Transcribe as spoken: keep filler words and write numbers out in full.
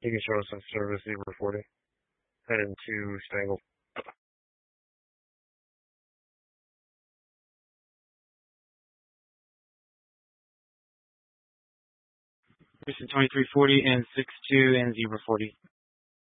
You can show us on service zebra forty. Heading to Spangle. Houston twenty-three forty and six two and zebra forty.